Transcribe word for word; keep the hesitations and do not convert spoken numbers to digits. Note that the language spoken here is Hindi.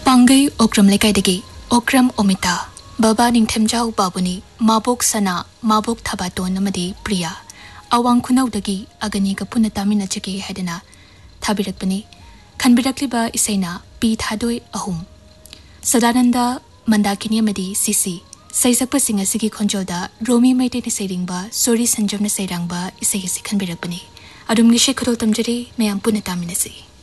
पांगई ओक्रम लेकाइदगी ओक्रम ओमिता बाबा निंथेमजाउ बाबुनी माबोक सना माबोक थबातोन नमदी प्रिया अवांग खुनौदगी अगनी का पुन तामिना चके हैदना थाबिरकपनी खनबिरकलिबा इसैना पी थादोय अहुम सदानंदा मंदाकिनी मदी सीसी सैसकपसिंग असिगी खोंजोदा रोमी मैतेनि सैरिंगबा सोरी संजमना सैरांगबा इसै खनबिरकपनी अदुम गिशे खदो तमजरी मयाम पुन तामिनसी।